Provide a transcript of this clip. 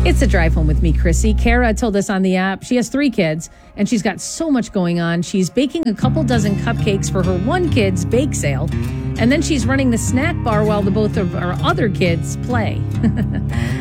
It's a drive home with me, Chrissy. Kara told us on the app she has 3 kids and she's got so much going on. She's baking a couple dozen cupcakes for her one kid's bake sale. And then she's running the snack bar while the both of our other kids play.